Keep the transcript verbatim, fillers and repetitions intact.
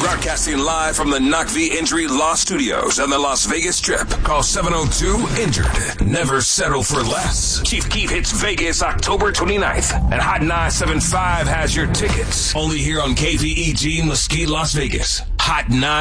Broadcasting live from the Knock V Injury Law Studios on the Las Vegas Strip. Call seven oh two injured. Never settle for less. Chief Keef hits Vegas October twenty-ninth. And Hot nine seven five has your tickets. Only here on K V E G Mesquite, Las Vegas. Hot nine